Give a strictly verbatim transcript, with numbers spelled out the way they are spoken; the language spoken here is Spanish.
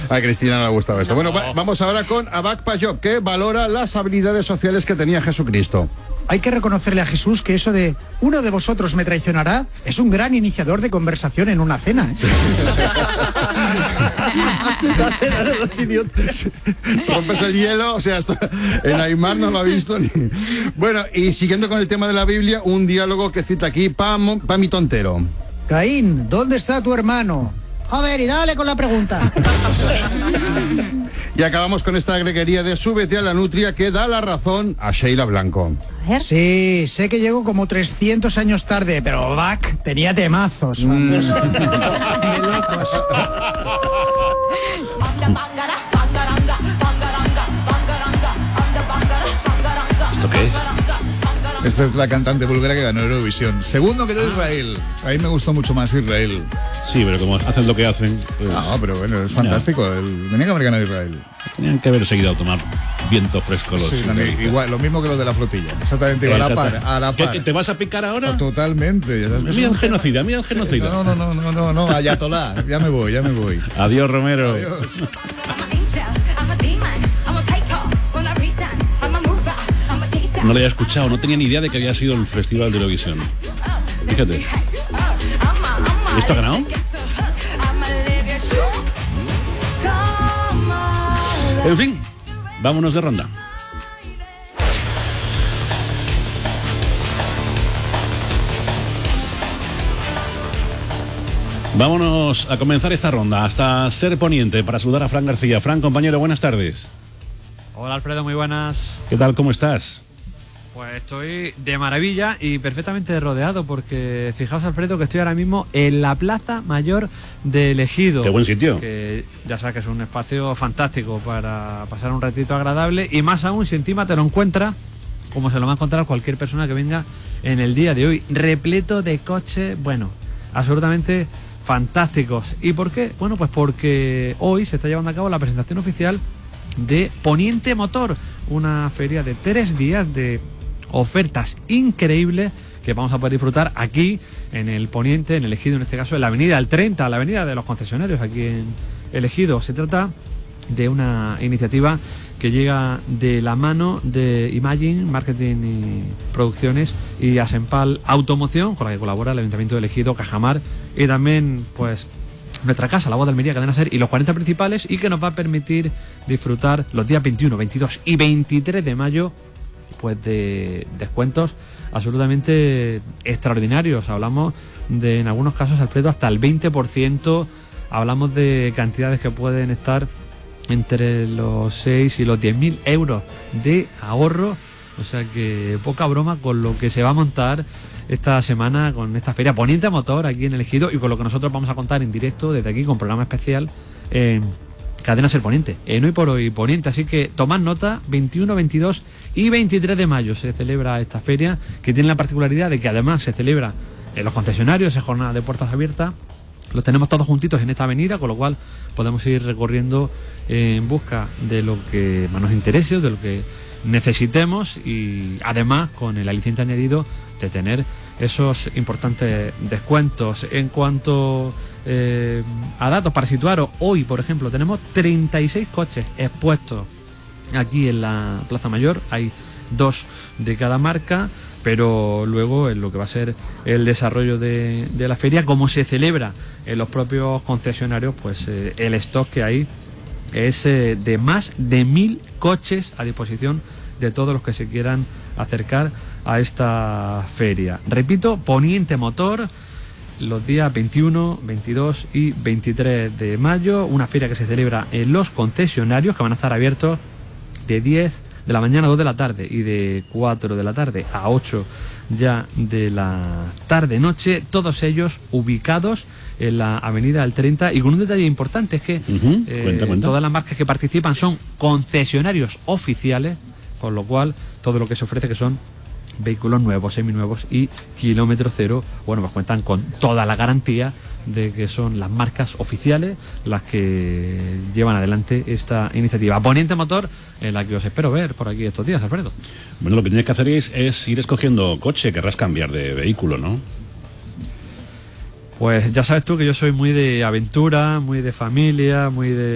A Cristina no le gustaba esto. Bueno, va, vamos ahora con Abac Pajok, que valora las habilidades sociales que tenía Jesucristo. Hay que reconocerle a Jesús que eso de uno de vosotros me traicionará es un gran iniciador de conversación en una cena, ¿eh? Sí. La cena de los idiotas. Rompes el hielo, o sea, esto, en Aymar no lo ha visto ni... Bueno, y siguiendo con el tema de la Biblia, un diálogo que cita aquí Pam, Pami Tontero. Caín, ¿dónde está tu hermano? Joder, y dale con la pregunta. Y acabamos con esta greguería de Súbete a la Nutria, que da la razón a Sheila Blanco. Sí, sé que llegó como trescientos años tarde, pero Bach tenía temazos. Mm. De locos. ¿Esto qué es? Esta es la cantante búlgara que ganó Eurovisión. Segundo quedó Israel. A mí me gustó mucho más Israel. Sí, pero como hacen lo que hacen... Pues... No, pero bueno, es fantástico. El... Tenía que haber ganado Israel. Tenían que haber seguido a tomar viento fresco los... Sí, también, igual, lo mismo que los de la flotilla. Exactamente, igual, a la par, a la par. ¿Qué, ¿Te vas a picar ahora? No, totalmente. Ya sabes que mira el genocida, mira el genocida. Sí, no, no, no, no, no, no, Ayatolá. Ya me voy, ya me voy. Adiós, Romero. Adiós. No lo había escuchado, no tenía ni idea de que había sido el Festival de Eurovisión. Fíjate. ¿Esto ha ganado? En fin, vámonos de ronda. Vámonos a comenzar esta ronda hasta Ser Poniente para saludar a Fran García. Fran, compañero, buenas tardes. Hola, Alfredo, muy buenas. ¿Qué tal? ¿Cómo estás? Pues estoy de maravilla y perfectamente rodeado porque fijaos, Alfredo, que estoy ahora mismo en la Plaza Mayor de El Ejido. Qué buen sitio. Que ya sabes que es un espacio fantástico para pasar un ratito agradable y más aún si encima te lo encuentras, como se lo va a encontrar cualquier persona que venga en el día de hoy, repleto de coches, bueno, absolutamente fantásticos. ¿Y por qué? Bueno, pues porque hoy se está llevando a cabo la presentación oficial de Poniente Motor, una feria de tres días de ofertas increíbles que vamos a poder disfrutar aquí en el Poniente, en El Ejido, en este caso en la avenida del treinta, la avenida de los concesionarios aquí en El Ejido. Se trata de una iniciativa que llega de la mano de Imagine Marketing y Producciones y Asempal Automoción, con la que colabora el Ayuntamiento de El Ejido, Cajamar y también pues nuestra casa, La Voz de Almería, Cadena Ser y los cuarenta principales, y que nos va a permitir disfrutar los días veintiuno, veintidós y veintitrés de mayo pues de descuentos absolutamente extraordinarios. Hablamos de, en algunos casos, Alfredo, hasta el veinte por ciento. Hablamos de cantidades que pueden estar entre los seis y los diez mil euros de ahorro. O sea que poca broma con lo que se va a montar esta semana con esta feria Poniente Motor aquí en El Ejido y con lo que nosotros vamos a contar en directo desde aquí con programa especial en Cadena Ser Poniente, en Hoy por Hoy Poniente. Así que tomad nota, veintiuno, veintidós y veintitrés de mayo se celebra esta feria, que tiene la particularidad de que además se celebra en los concesionarios, es jornada de puertas abiertas. Los tenemos todos juntitos en esta avenida, con lo cual podemos ir recorriendo en busca de lo que más nos interese o de lo que necesitemos, y además con el aliciente añadido de tener esos importantes descuentos. En cuanto eh, a datos, para situaros, hoy por ejemplo tenemos treinta y seis coches expuestos aquí en la Plaza Mayor. Hay dos de cada marca, pero luego en lo que va a ser el desarrollo de, de la feria, como se celebra en los propios concesionarios, pues eh, el stock que hay es eh, de más de mil coches a disposición de todos los que se quieran acercar a esta feria. Repito, Poniente Motor, los días veintiuno, veintidós y veintitrés de mayo, una feria que se celebra en los concesionarios, que van a estar abiertos de diez de la mañana a dos de la tarde y de cuatro de la tarde a ocho ya de la tarde noche, todos ellos ubicados en la avenida del treinta, y con un detalle importante es que uh-huh. eh, cuenta, cuenta. todas las marcas que participan son concesionarios oficiales, con lo cual todo lo que se ofrece, que son vehículos nuevos, seminuevos y kilómetro cero, bueno, pues cuentan con toda la garantía de que son las marcas oficiales las que llevan adelante esta iniciativa Poniente Motor, en la que os espero ver por aquí estos días, Alfredo. Bueno, lo que tienes que hacer es, es ir escogiendo coche, querrás cambiar de vehículo, ¿no? Pues ya sabes tú que yo soy muy de aventura, muy de familia, muy de